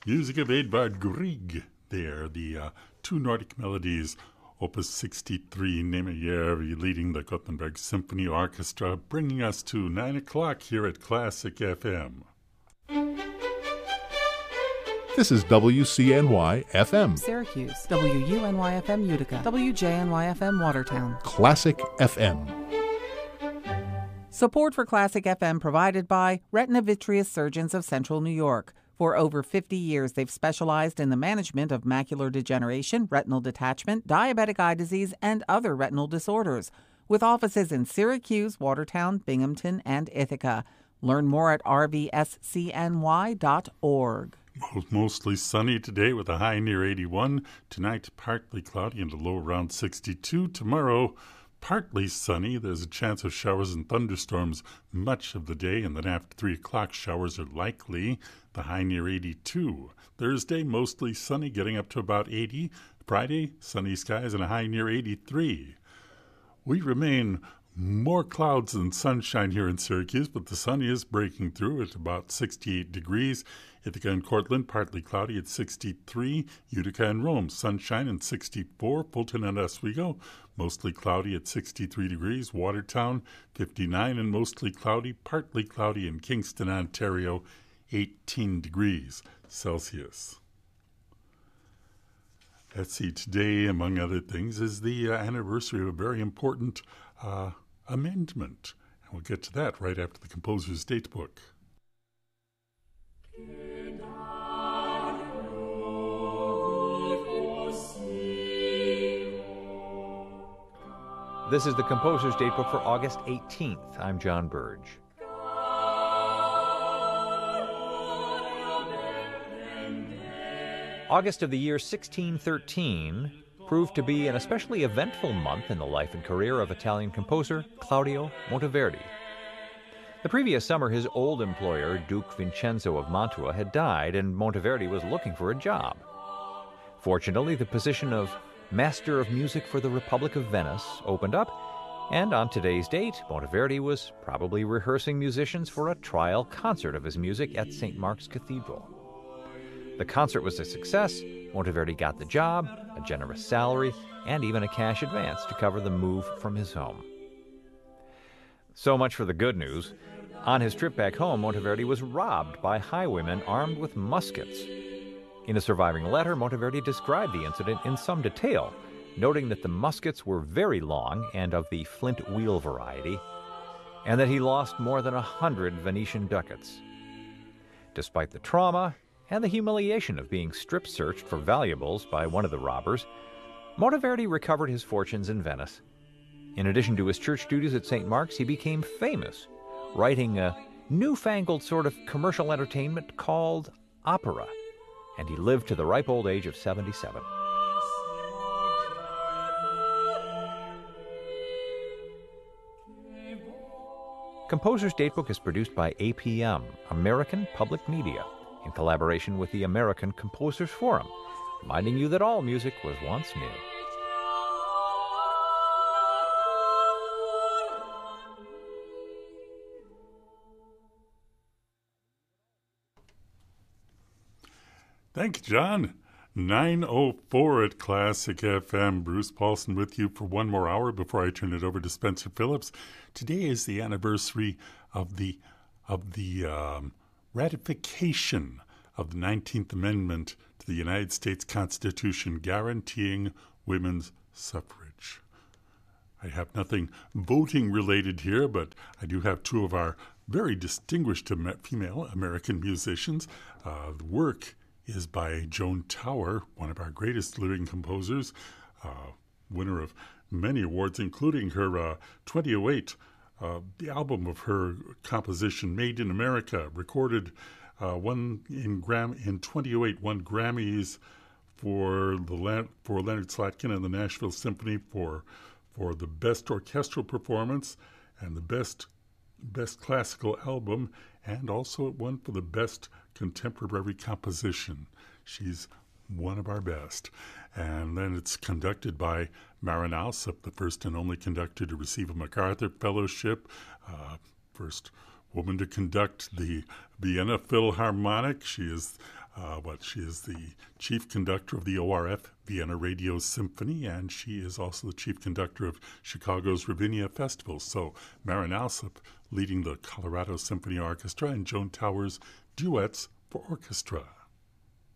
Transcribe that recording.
Music of Edvard Grieg there, the two Nordic melodies, Opus 63, Nemejärvi, leading the Gothenburg Symphony Orchestra, bringing us to 9 o'clock here at Classic FM. This is WCNY-FM. Syracuse, WUNY-FM Utica, WJNY-FM Watertown. Classic FM. Support for Classic FM provided by Retina Vitreous Surgeons of Central New York. For over 50 years, they've specialized in the management of macular degeneration, retinal detachment, diabetic eye disease, and other retinal disorders, with offices in Syracuse, Watertown, Binghamton, and Ithaca. Learn more at rvscny.org. Mostly sunny today with a high near 81. Tonight, partly cloudy and a low around 62. Tomorrow, partly sunny. There's a chance of showers and thunderstorms much of the day, and then after 3 o'clock, showers are likely. The high near 82. Thursday, mostly sunny, getting up to about 80. Friday, sunny skies and a high near 83. We remain more clouds than sunshine here in Syracuse, but the sun is breaking through at about 68 degrees. Ithaca and Cortland, partly cloudy at 63. Utica and Rome, sunshine and 64. Fulton and Oswego, mostly cloudy at 63 degrees. Watertown, 59 and mostly cloudy. Partly cloudy in Kingston, Ontario, 18 degrees Celsius. Let's see, today, among other things, is the anniversary of a very important amendment. And we'll get to that right after the composer's datebook. This is the composer's datebook for August 18th. I'm John Burge. August of the year 1613 proved to be an especially eventful month in the life and career of Italian composer Claudio Monteverdi. The previous summer, his old employer, Duke Vincenzo of Mantua, had died, and Monteverdi was looking for a job. Fortunately, the position of Master of Music for the Republic of Venice opened up, and on today's date, Monteverdi was probably rehearsing musicians for a trial concert of his music at St. Mark's Cathedral. The concert was a success. Monteverdi got the job, a generous salary, and even a cash advance to cover the move from his home. So much for the good news. On his trip back home, Monteverdi was robbed by highwaymen armed with muskets. In a surviving letter, Monteverdi described the incident in some detail, noting that the muskets were very long and of the flint wheel variety, and that he lost more than 100 Venetian ducats. Despite the trauma and the humiliation of being strip-searched for valuables by one of the robbers, Monteverdi recovered his fortunes in Venice. In addition to his church duties at St. Mark's, he became famous, writing a newfangled sort of commercial entertainment called opera, and he lived to the ripe old age of 77. Composer's Datebook is produced by APM, American Public Media, in collaboration with the American Composers Forum, reminding you that all music was once new. Thank you, John. 9:04 at Classic FM. Bruce Paulson with you for one more hour before I turn it over to Spencer Phillips. Today is the anniversary of the ratification of the 19th Amendment to the United States Constitution guaranteeing women's suffrage. I have nothing voting related here, but I do have two of our very distinguished female American musicians. The work is by Joan Tower, one of our greatest living composers, winner of many awards, including her 2008, the album of her composition, Made in America, recorded won in 2008, won Grammys for Leonard Slatkin and the Nashville Symphony for the best orchestral performance and the best classical album, and also it won for the best contemporary composition. She's one of our best. And then it's conducted by Maren Alsop, the first and only conductor to receive a MacArthur Fellowship, first woman to conduct the Vienna Philharmonic. She is She is the chief conductor of the ORF Vienna Radio Symphony, and she is also the chief conductor of Chicago's Ravinia Festival. So Marin Alsop leading the Colorado Symphony Orchestra and Joan Towers duets for orchestra.